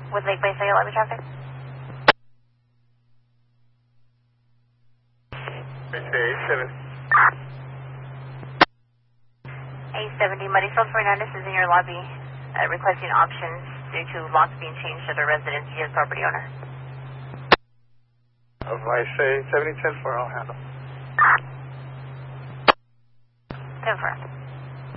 with Lake Bay Sale lobby traffic. A70. A70, Marisol Fernandez is in your lobby requesting options due to locks being changed to the residence via the property owner. If I say 7010 for, I'll handle. 10-4.